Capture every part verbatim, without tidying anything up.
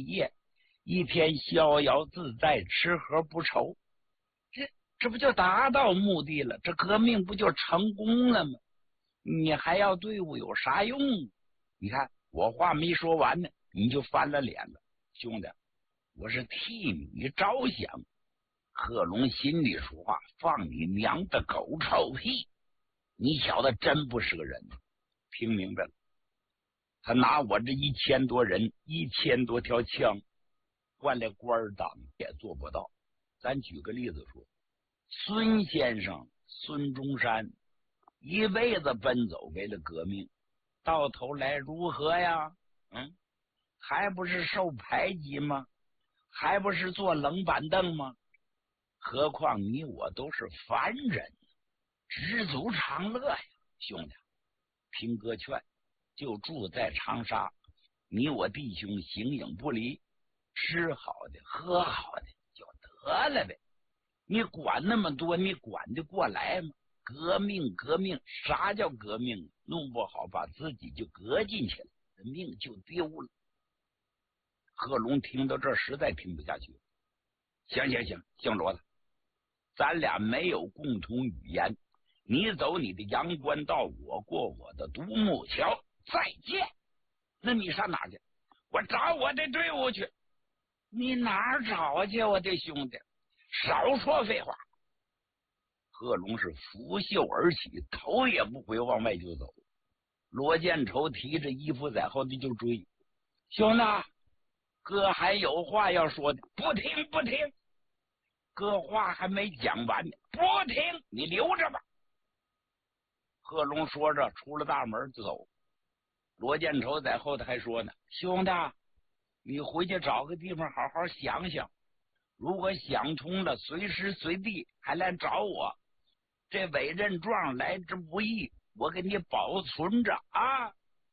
业，一天逍遥自在，吃喝不愁。这这不就达到目的了？这革命不就成功了吗？你还要队伍有啥用？你看我话没说完呢，你就翻了脸了。兄弟，我是替你着想。贺龙心里说话，放你娘的狗臭屁！你小子真不是个人。听明白了，他拿我这一千多人一千多条枪换来官党也做不到。咱举个例子说，孙先生孙中山一辈子奔走为了革命，到头来如何呀？嗯，还不是受排挤吗？还不是坐冷板凳吗？何况你我都是凡人，知足常乐呀。兄弟，听哥劝，就住在长沙，你我弟兄形影不离，吃好的喝好的就得了呗。你管那么多，你管得过来吗？革命革命，啥叫革命？弄不好把自己就革进去了，命就丢了。贺龙听到这实在听不下去。行行行，姓罗的，咱俩没有共同语言，你走你的阳关道，我过我的独木桥，再见。那你上哪去？我找我的队伍去。你哪儿找去？我的兄弟，少说废话。贺龙是拂袖而起，头也不回往外就走。罗建仇提着衣服在后头就追。兄弟，哥还有话要说的。不听不听，哥话还没讲完呢。不听，你留着吧。贺龙说着出了大门就走。罗建仇在后头还说呢，兄弟，你回去找个地方好好想想，如果想通了，随时随地还来找我。这委任状来之不易，我给你保存着啊。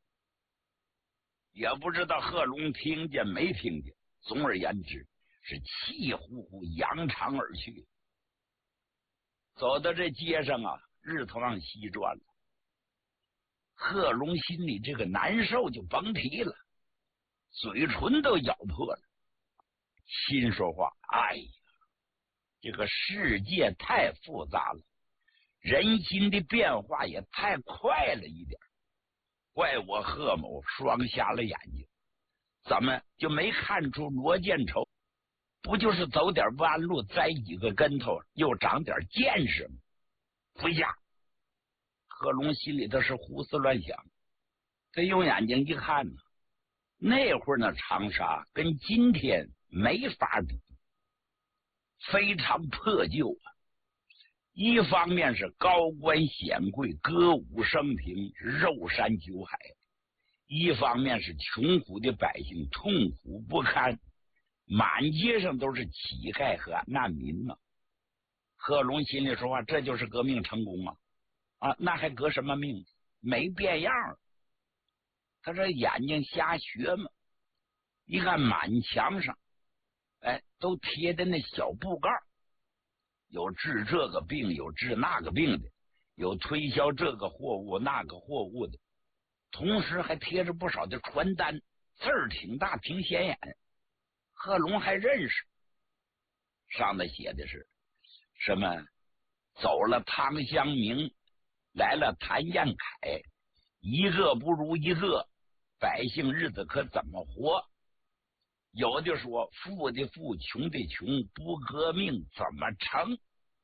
也不知道贺龙听见没听见，总而言之是气呼呼扬长而去。走到这街上啊，日头往西转了，贺龙心里这个难受就甭提了，嘴唇都咬破了，心说话，哎呀，这个世界太复杂了，人心的变化也太快了一点，怪我贺某双瞎了眼睛，怎么就没看出罗建仇不就是走点弯路，栽几个跟头，又长点见识吗？回家。贺龙心里头是胡思乱想，他用眼睛一看呢，那会儿呢长沙跟今天没法比，非常破旧啊。一方面是高官显贵，歌舞升平，肉山酒海；一方面是穷苦的百姓痛苦不堪，满街上都是乞丐和难民啊。贺龙心里说话，这就是革命成功啊！啊，那还革什么命？没变样。他这眼睛瞎学嘛，一看满墙上，哎，都贴的那小布告，有治这个病，有治那个病的，有推销这个货物那个货物的，同时还贴着不少的传单，字儿挺大挺显眼。贺龙还认识，上面写的是什么走了汤香明，来了谭彦凯，一个不如一个，百姓日子可怎么活？有的说富的富，穷的穷，不革命怎么成？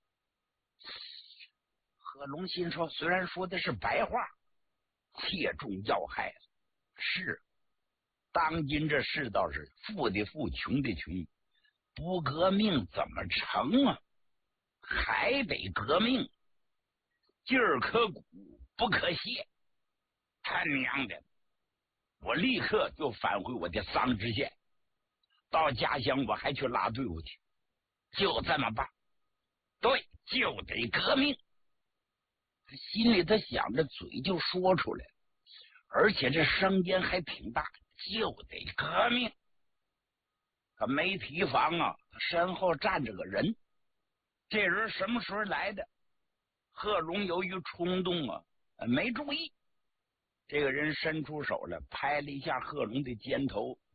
贺龙心说，虽然说的是白话，切中要害了。是，当今这世道是富的富，穷的穷，不革命怎么成啊？还得革命，劲儿可鼓不可泄。他娘的，我立刻就返回我的桑植县，到家乡我还去拉队伍去，就这么办。对，就得革命。他心里他想着，嘴就说出来了，而且这声音还挺大，就得革命。他没提防啊，身后站着个人。这人什么时候来的？贺龙由于冲动啊，没注意。这个人伸出手来，拍了一下贺龙的肩头，